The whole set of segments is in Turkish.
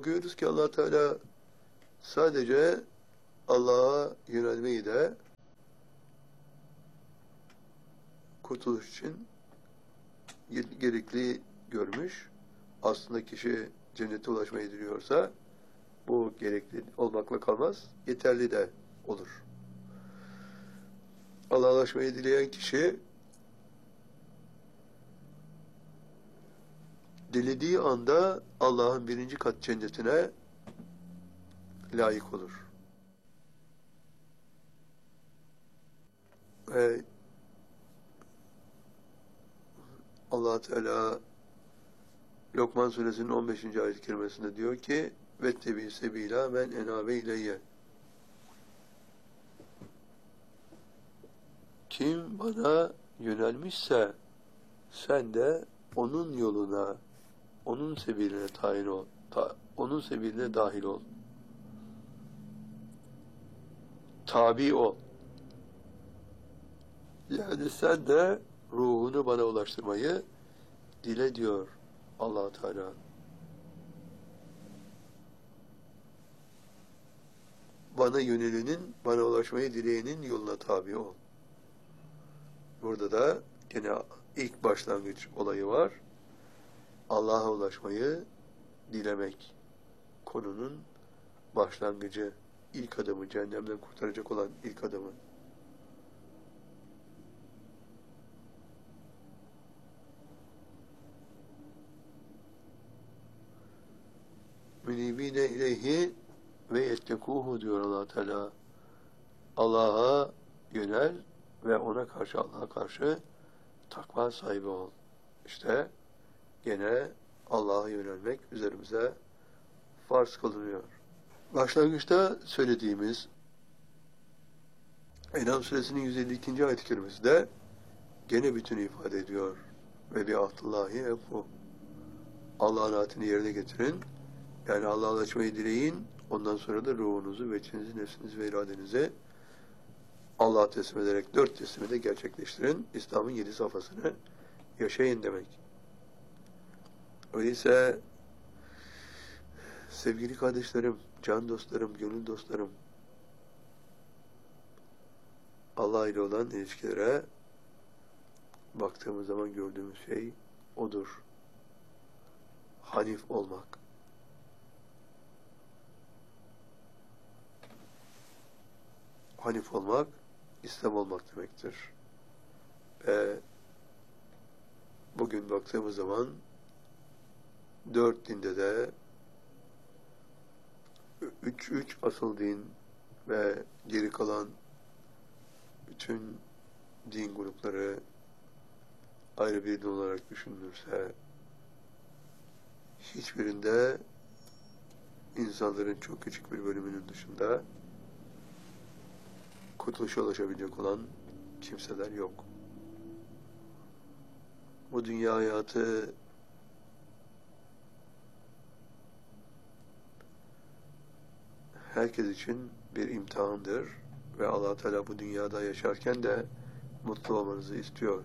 bakıyoruz ki Allah Teala sadece Allah'a yönelmeyi de kurtuluş için gerekli görmüş. Aslında kişi cennete ulaşmayı diliyorsa bu gerekli olmakla kalmaz, yeterli de olur. Allah'a ulaşmayı dileyen kişi dilediği anda Allah'ın birinci kat cennetine layık olur. Ve Allah Teala Lokman suresinin 15. ayet-i kerimesinde diyor ki vettebi sebila men enabe ileyye. Kim bana yönelmişse sen de onun yoluna, onun sebiline tayin ol, onun sebiline dahil ol. Tabi ol. Yani sen de ruhunu bana ulaştırmayı dile diyor Allah Teala. Bana yönelenin, bana ulaşmayı dileyenin yoluna tabi ol. Burada da gene ilk başlangıç olayı var. Allah'a ulaşmayı dilemek. Konunun başlangıcı, ilk adımı, cehennemden kurtaracak olan ilk adımı. Münibine ileyhi ve yettekuhu diyor Allah Teala. Allah'a yönel ve ona karşı, Allah'a karşı takva sahibi ol. İşte gene Allah'a yönelmek üzerimize farz kılınıyor. Başlangıçta söylediğimiz En'am suresinin 152. ayet-i kerimesi de gene bütünü ifade ediyor. Ve bi'ahdillahi evfu. Allah'ın ayetini yerine getirin. Yani Allah'a ulaşmayı dileyin. Ondan sonra da ruhunuzu, veçinizi, nefsinizi ve iradenizi Allah'a teslim ederek 4 teslimi de gerçekleştirin. İslam'ın 7 safhasını yaşayın demek. Öyleyse sevgili kardeşlerim, can dostlarım, gönül dostlarım, Allah ile olan ilişkilere baktığımız zaman gördüğümüz şey odur. Hanif olmak. Hanif olmak, İslam olmak demektir. Ve bugün baktığımız zaman 4 dinde de 3 asıl din ve geri kalan bütün din grupları ayrı bir din olarak düşünülürse hiçbirinde insanların çok küçük bir bölümünün dışında kurtuluşa ulaşabilecek olan kimseler yok. Bu dünya hayatı herkes için bir imtihandır ve Allah Teala bu dünyada yaşarken de mutlu olmanızı istiyor.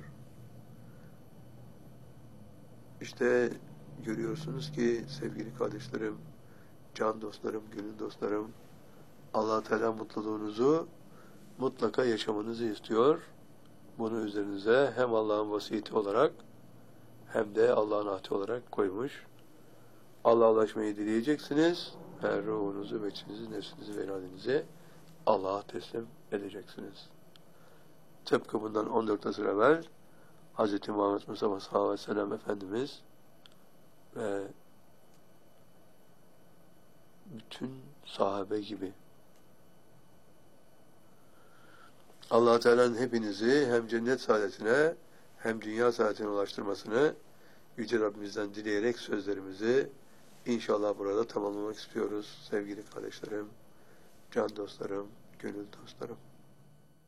İşte görüyorsunuz ki sevgili kardeşlerim, can dostlarım, gönül dostlarım, Allah Teala mutluluğunuzu mutlaka yaşamanızı istiyor. Bunu üzerinize hem Allah'ın vasiyeti olarak hem de Allah'ın ahdi olarak koymuş. Allah'a ulaşmayı dileyeceksiniz ve ruhunuzu, veçinizi, nefsinizi ve iradenizi Allah'a teslim edeceksiniz. Tıpkı bundan 14 asır evvel Hz. Muhammed Mustafa sallallahu aleyhi ve sellem Efendimiz ve bütün sahabe gibi Allah Teala'nın hepinizi hem cennet saadetine hem dünya saadetine ulaştırmasını Yüce Rabbimizden dileyerek sözlerimizi inşallah burada tamamlamak istiyoruz sevgili kardeşlerim, can dostlarım, gönül dostlarım.